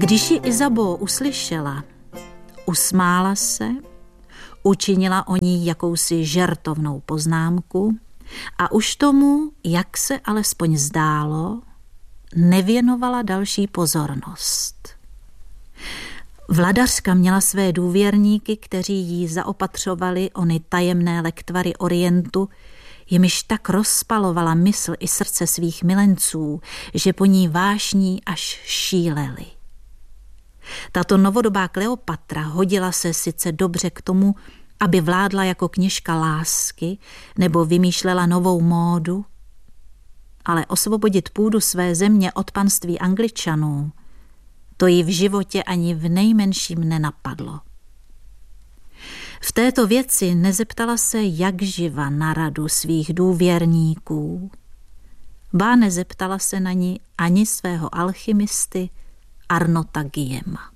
Když ji Isabeau uslyšela, usmála se, učinila o ní jakousi žertovnou poznámku a už tomu, jak se alespoň zdálo, nevěnovala další pozornost. Vladařka měla své důvěrníky, kteří jí zaopatřovali ony tajemné lektvary Orientu, jimiž tak rozpalovala mysl i srdce svých milenců, že po ní vášní až šíleli. Tato novodobá Kleopatra hodila se sice dobře k tomu, aby vládla jako kněžka lásky nebo vymýšlela novou módu, ale osvobodit půdu své země od panství Angličanů, to jí v životě ani v nejmenším nenapadlo. V této věci nezeptala se jak živa na radu svých důvěrníků, ba nezeptala se na ní ani svého alchymisty Arnota Guillema.